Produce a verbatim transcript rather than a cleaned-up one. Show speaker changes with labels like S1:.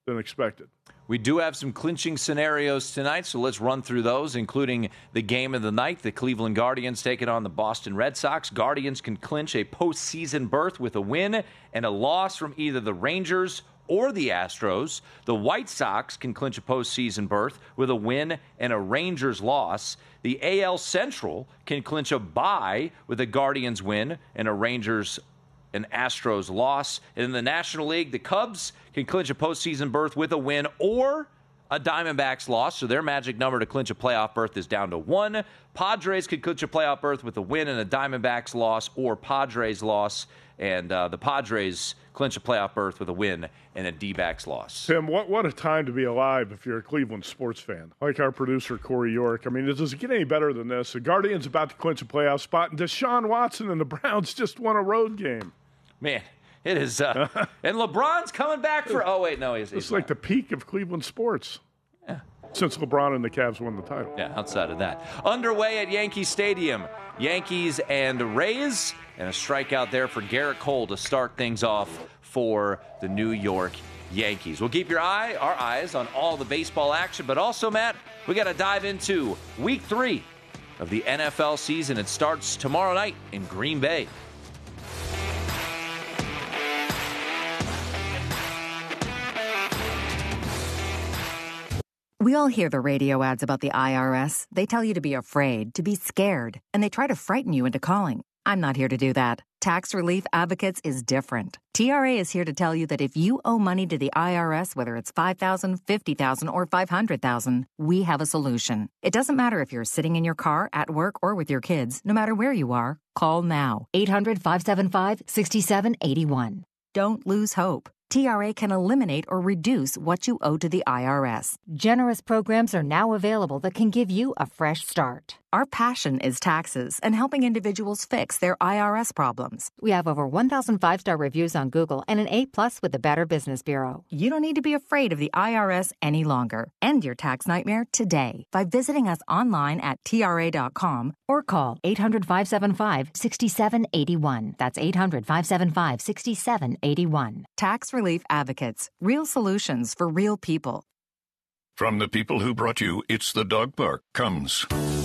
S1: than expected.
S2: We do have some clinching scenarios tonight, so let's run through those, including the game of the night, the Cleveland Guardians taking on the Boston Red Sox. Guardians can clinch a postseason berth with a win and a loss from either the Rangers or the Astros. The White Sox can clinch a postseason berth with a win and a Rangers loss. The A L Central can clinch a bye with a Guardians win and a Rangers an Astros loss. And in the National League, the Cubs can clinch a postseason berth with a win or a Diamondbacks loss. So their magic number to clinch a playoff berth is down to one. Padres could clinch a playoff berth with a win and a Diamondbacks loss or Padres loss. And uh, the Padres clinch a playoff berth with a win and a D-backs loss.
S1: Tim, what, what a time to be alive if you're a Cleveland sports fan. Like our producer, Corey York. I mean, does it get any better than this? The Guardians about to clinch a playoff spot, and Deshaun Watson and the Browns just won a road game.
S2: Man, it is. Uh, and LeBron's coming back for. Oh wait, no, he's. he's
S1: it's like the peak of Cleveland sports.
S2: Yeah.
S1: Since LeBron and the Cavs won the title.
S2: Yeah, outside of that, underway at Yankee Stadium, Yankees and Rays, and a strikeout there for Garrett Cole to start things off for the New York Yankees. We'll keep your eye, our eyes, on all the baseball action, but also, Matt, we got to dive into Week Three of the N F L season. It starts tomorrow night in Green Bay.
S3: We all hear the radio ads about the I R S. They tell you to be afraid, to be scared, and they try to frighten you into calling. I'm not here to do that. Tax Relief Advocates is different. T R A is here to tell you that if you owe money to the I R S, whether it's five thousand dollars, fifty thousand dollars, or five hundred thousand dollars, we have a solution. It doesn't matter if you're sitting in your car, at work, or with your kids. No matter where you are, call now. eight hundred, five seven five, six seven eight one. Don't lose hope. T R A can eliminate or reduce what you owe to the I R S.
S4: Generous programs are now available that can give you a fresh start.
S3: Our passion is taxes and helping individuals fix their I R S problems.
S4: We have over one thousand five-star reviews on Google and an A plus with the Better Business Bureau.
S3: You don't need to be afraid of the I R S any longer. End your tax nightmare today by visiting us online at T R A dot com
S4: or call eight hundred, five seven five, six seven eight one. That's eight hundred, five seven five, six seven eight one.
S3: Tax Relief Advocates. Real solutions for real people.
S5: From the people who brought you It's the Dog Park comes...